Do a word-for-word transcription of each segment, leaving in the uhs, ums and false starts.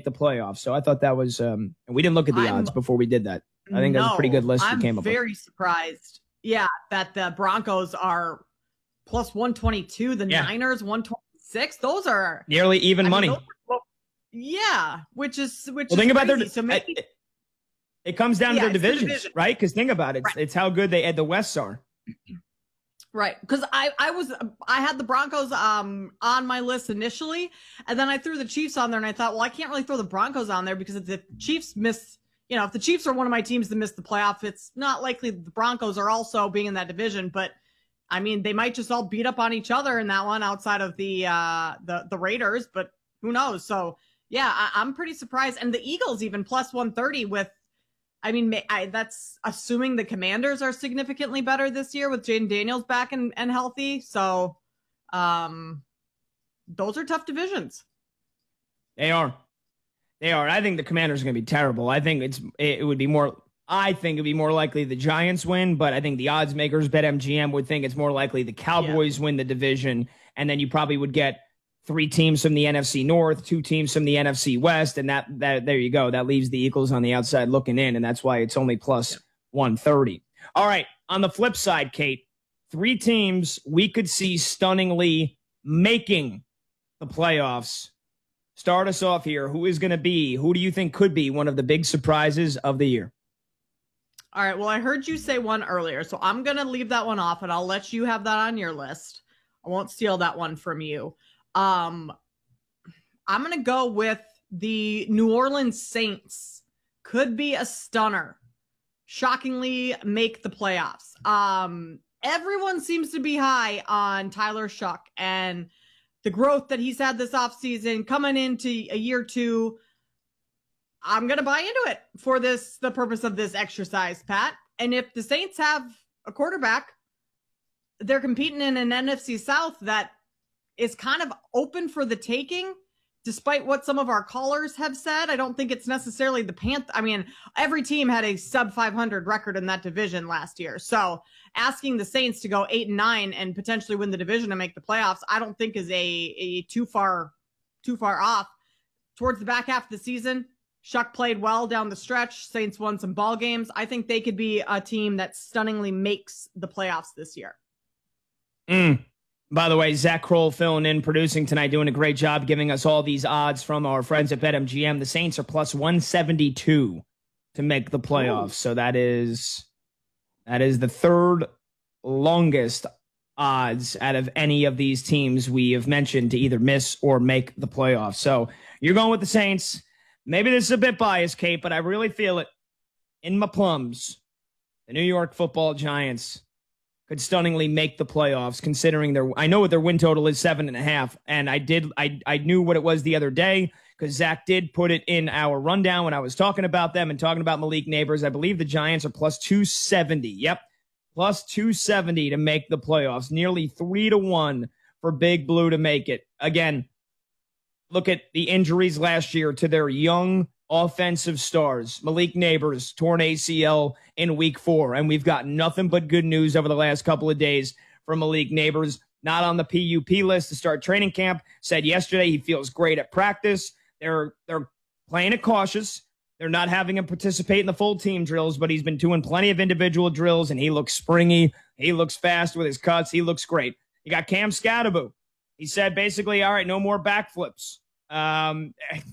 the playoffs. So I thought that was, um, and we didn't look at the I'm, odds before we did that. I think no, that's a pretty good list I'm you came up with. I'm very surprised. Yeah, that the Broncos are plus one twenty-two, the yeah. Niners one twenty-six. Those are nearly even I money. Mean, are, yeah, which is which well, is think crazy. about their so maybe it, it comes down yeah, to their divisions, division. right? Because think about it, it's, right. it's how good they the Wests are. Right, because I, I was I had the Broncos um on my list initially, and then I threw the Chiefs on there, and I thought, well, I can't really throw the Broncos on there because if the Chiefs miss, you know, if the Chiefs are one of my teams to miss the playoff, it's not likely the Broncos are also being in that division. But I mean, they might just all beat up on each other in that one outside of the uh the the Raiders, but who knows? So yeah, I, I'm pretty surprised, and the Eagles even plus one thirty with. I mean, I, that's assuming the Commanders are significantly better this year with Jaden Daniels back and, and healthy. So um, those are tough divisions. They are. They are. I think the Commanders are going to be terrible. I think it's it would be more I think it'd be more likely the Giants win, but I think the odds makers, BetMGM, would think it's more likely the Cowboys yeah. win the division. And then you probably would get three teams from the N F C North, two teams from the N F C West, and that that there you go. That leaves the Eagles on the outside looking in, and that's why it's only plus one thirty. All right, on the flip side, Kate, three teams we could see stunningly making the playoffs. Start us off here. Who is going to be, who do you think could be one of the big surprises of the year? All right, well, I heard you say one earlier, so I'm going to leave that one off, and I'll let you have that on your list. I won't steal that one from you. Um, I'm going to go with the New Orleans Saints. Could be a stunner. Shockingly make the playoffs. Um, everyone seems to be high on Tyler Shuck and the growth that he's had this offseason coming into a year two. I'm going to buy into it for this, the purpose of this exercise, Pat. And if the Saints have a quarterback, they're competing in an N F C South that is kind of open for the taking, despite what some of our callers have said. I don't think it's necessarily the Panthers. I mean, every team had a sub five hundred record in that division last year. So asking the Saints to go eight and nine and potentially win the division and make the playoffs, I don't think is a, a too far, too far off. Towards the back half of the season, Shuck played well down the stretch. Saints won some ball games. I think they could be a team that stunningly makes the playoffs this year. Mm. By the way, Zach Kroll filling in, producing tonight, doing a great job giving us all these odds from our friends at BetMGM. The Saints are plus one seventy-two to make the playoffs. Ooh. So that is that is the third longest odds out of any of these teams we have mentioned to either miss or make the playoffs. So you're going with the Saints. Maybe this is a bit biased, Kate, but I really feel it in my plums. The New York Football Giants could stunningly make the playoffs, considering their, I know what their win total is, seven and a half. And I did, I, I knew what it was the other day because Zach did put it in our rundown when I was talking about them and talking about Malik Neighbors. I believe the Giants are plus two seventy. Yep. Plus two seventy to make the playoffs. Nearly three to one for Big Blue to make it. Again, look at the injuries last year to their young offensive stars. Malik Neighbors, torn A C L in week four. And we've got nothing but good news over the last couple of days from Malik Neighbors. Not on the P U P list to start training camp. Said yesterday he feels great at practice. They're they're playing it cautious. They're not having him participate in the full team drills, but he's been doing plenty of individual drills, and he looks springy. He looks fast with his cuts. He looks great. You got Cam Scatterbo. He said basically, all right, no more backflips. Um...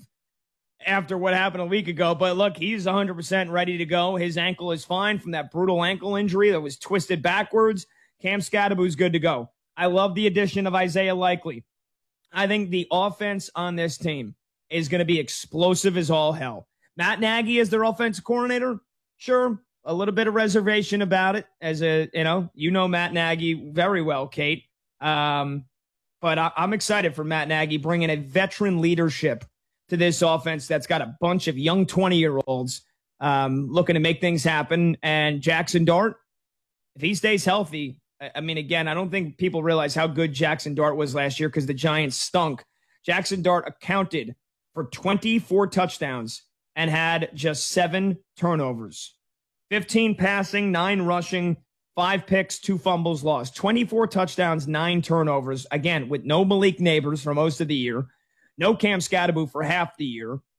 after what happened a week ago. But look, he's one hundred percent ready to go. His ankle is fine from that brutal ankle injury that was twisted backwards. Cam Scatterbo's good to go. I love the addition of Isaiah Likely. I think the offense on this team is going to be explosive as all hell. Matt Nagy is their offensive coordinator. Sure, a little bit of reservation about it. As a, you know, you know Matt Nagy very well, Kate. Um, but I, I'm excited for Matt Nagy bringing a veteran leadership to this offense that's got a bunch of young twenty-year-olds um, looking to make things happen. And Jackson Dart, if he stays healthy, I, I mean, again, I don't think people realize how good Jackson Dart was last year because the Giants stunk. Jackson Dart accounted for twenty-four touchdowns and had just seven turnovers. fifteen passing, nine rushing, five picks, two fumbles lost. twenty-four touchdowns, nine turnovers. Again, with no Malik Neighbors for most of the year. No Cam Scatterbo for half the year.